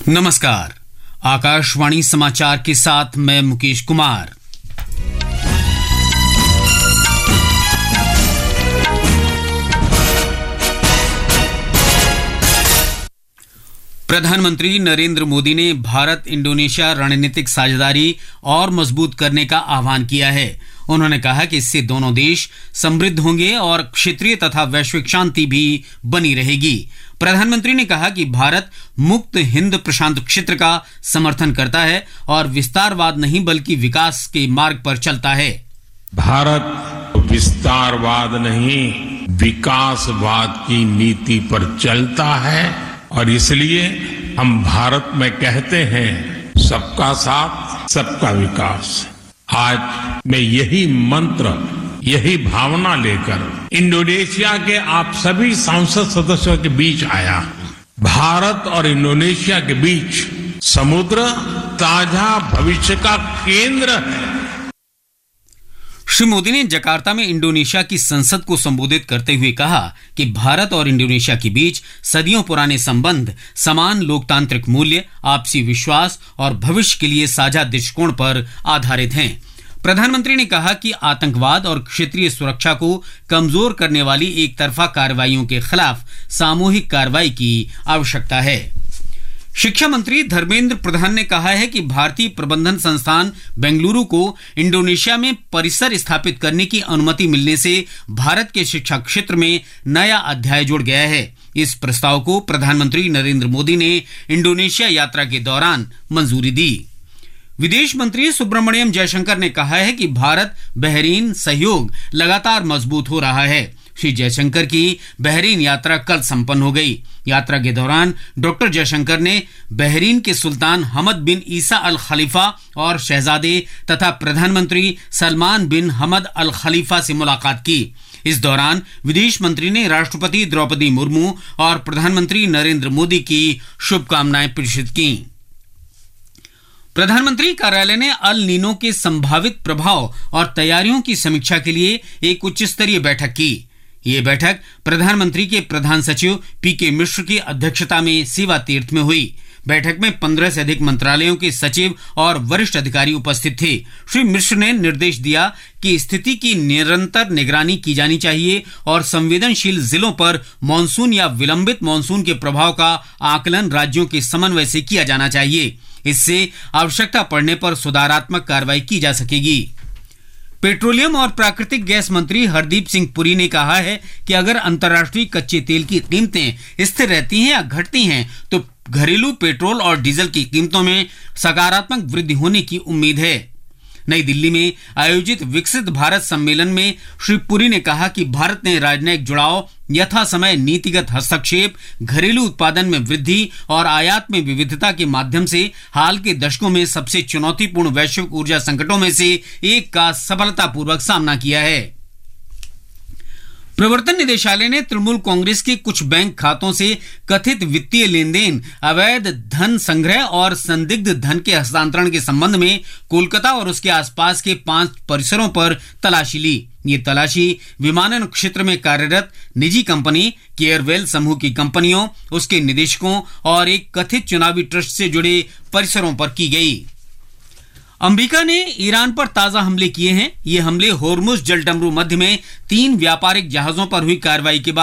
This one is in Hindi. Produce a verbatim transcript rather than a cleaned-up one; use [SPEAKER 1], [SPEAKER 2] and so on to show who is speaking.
[SPEAKER 1] नमस्कार, आकाशवाणी समाचार के साथ मैं मुकेश कुमार। प्रधानमंत्री नरेंद्र मोदी ने भारत इंडोनेशिया रणनीतिक साझेदारी और मजबूत करने का आह्वान किया है। उन्होंने कहा कि इससे दोनों देश समृद्ध होंगे और क्षेत्रीय तथा वैश्विक शांति भी बनी रहेगी। प्रधानमंत्री ने कहा कि भारत मुक्त हिंद प्रशांत क्षेत्र का समर्थन करता है और विस्तारवाद नहीं बल्कि विकास के मार्ग पर चलता है।
[SPEAKER 2] भारत विस्तारवाद नहीं, विकासवाद की नीति पर चलता है और इसलिए हम भारत में कहते हैं सबका साथ सबका विकास। आज मैं यही मंत्र, यही भावना लेकर इंडोनेशिया के आप सभी संसद सदस्यों के बीच आया हूं। भारत और इंडोनेशिया के बीच समुद्र ताजा भविष्य का केंद्र है।
[SPEAKER 1] श्री मोदी ने जकार्ता में इंडोनेशिया की संसद को संबोधित करते हुए कहा कि भारत और इंडोनेशिया के बीच सदियों पुराने संबंध समान लोकतांत्रिक मूल्य, आपसी विश्वास और भविष्य के लिए साझा दृष्टिकोण पर आधारित हैं। प्रधानमंत्री ने कहा कि आतंकवाद और क्षेत्रीय सुरक्षा को कमजोर करने वाली एक तरफा कार्रवाइयों के खिलाफ सामूहिक कार्रवाई की आवश्यकता है। शिक्षा मंत्री धर्मेंद्र प्रधान ने कहा है कि भारतीय प्रबंधन संस्थान बेंगलुरु को इंडोनेशिया में परिसर स्थापित करने की अनुमति मिलने से भारत के शिक्षा क्षेत्र में नया अध्याय जुड़ गया है। इस प्रस्ताव को प्रधानमंत्री नरेंद्र मोदी ने इंडोनेशिया यात्रा के दौरान मंजूरी दी। विदेश मंत्री सुब्रमण्यम जयशंकर ने कहा है कि भारत बहरीन सहयोग लगातार मजबूत हो रहा है। श्री जयशंकर की बहरीन यात्रा कल संपन्न हो गई। यात्रा के दौरान डॉक्टर जयशंकर ने बहरीन के सुल्तान हमद बिन ईसा अल खलीफा और शहजादे तथा प्रधानमंत्री सलमान बिन हमद अल खलीफा से मुलाकात की। इस दौरान विदेश मंत्री ने राष्ट्रपति द्रौपदी मुर्मू और प्रधानमंत्री नरेंद्र मोदी की शुभकामनाएं प्रेषित की। प्रधानमंत्री कार्यालय ने अल नीनो के संभावित प्रभाव और तैयारियों की समीक्षा के लिए एक उच्च स्तरीय बैठक की। ये बैठक प्रधानमंत्री के प्रधान सचिव पी के मिश्र की अध्यक्षता में सेवा तीर्थ में हुई। बैठक में पंद्रह से अधिक मंत्रालयों के सचिव और वरिष्ठ अधिकारी उपस्थित थे। श्री मिश्र ने निर्देश दिया कि स्थिति की निरंतर निगरानी की जानी चाहिए और संवेदनशील जिलों पर मानसून या विलंबित मानसून के प्रभाव का आकलन राज्यों के समन्वय से किया जाना चाहिए। इससे आवश्यकता पड़ने पर सुधारात्मक कार्रवाई की जा सकेगी। पेट्रोलियम और प्राकृतिक गैस मंत्री हरदीप सिंह पुरी ने कहा है कि अगर अंतर्राष्ट्रीय कच्चे तेल की कीमतें स्थिर रहती हैं या घटती हैं तो घरेलू पेट्रोल और डीजल की कीमतों में सकारात्मक वृद्धि होने की उम्मीद है। नई दिल्ली में आयोजित विकसित भारत सम्मेलन में श्री पुरी ने कहा कि भारत ने राजनयिक जुड़ाव, यथा समय नीतिगत हस्तक्षेप, घरेलू उत्पादन में वृद्धि और आयात में विविधता के माध्यम से हाल के दशकों में सबसे चुनौतीपूर्ण वैश्विक ऊर्जा संकटों में से एक का सफलतापूर्वक सामना किया है। प्रवर्तन निदेशालय ने तृणमूल कांग्रेस के कुछ बैंक खातों से कथित वित्तीय लेन देन, अवैध धन संग्रह और संदिग्ध धन के हस्तांतरण के संबंध में कोलकाता और उसके आसपास के पांच परिसरों पर तलाशी ली। ये तलाशी विमानन क्षेत्र में कार्यरत निजी कंपनी केयरवेल समूह की कंपनियों, उसके निदेशकों और एक कथित चुनावी ट्रस्ट से जुड़े परिसरों पर की गई। अमेरिका ने ईरान पर ताजा हमले किए हैं। ये हमले होर्मुज जलडमरू मध्य में तीन व्यापारिक जहाजों पर हुई कार्रवाई के बाद